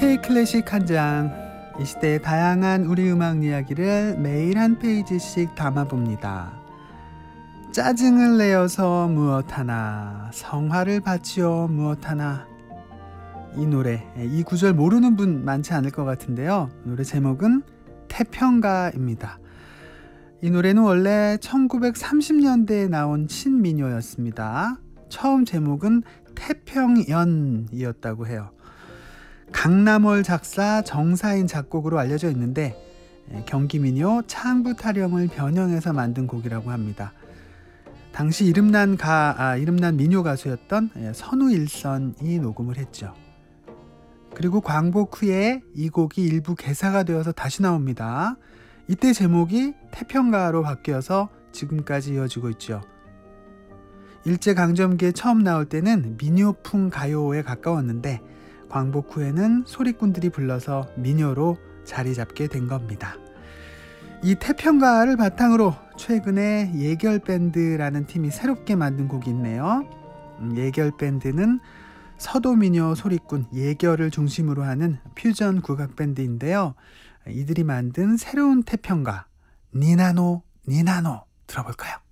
K클래식 한 장. 이 시대의 다양한 우리 음악 이야기를 매일 한 페이지씩 담아봅니다. 짜증을 내어서 무엇하나, 성화를 바치어 무엇하나. 이 노래, 이 구절 모르는 분 많지 않을 것 같은데요. 노래 제목은 태평가입니다. 이 노래는 원래 1930년대에 나온 신민요였습니다. 처음 제목은 태평연이었다고 해요. 강남월 작사 정사인 작곡으로 알려져 있는데 경기민요 창부 타령을 변형해서 만든 곡이라고 합니다. 당시 이름난 민요 가수였던 선우일선이 녹음을 했죠. 그리고 광복 후에 이 곡이 일부 개사가 되어서 다시 나옵니다. 이때 제목이 태평가로 바뀌어서 지금까지 이어지고 있죠. 일제강점기에 처음 나올 때는 민요풍 가요에 가까웠는데 광복 후에는 소리꾼들이 불러서 민요로 자리 잡게 된 겁니다. 이 태평가를 바탕으로 최근에 예결밴드라는 팀이 새롭게 만든 곡이 있네요. 예결밴드는 서도민요 소리꾼 예결을 중심으로 하는 퓨전 국악밴드인데요. 이들이 만든 새로운 태평가 니나노 들어볼까요?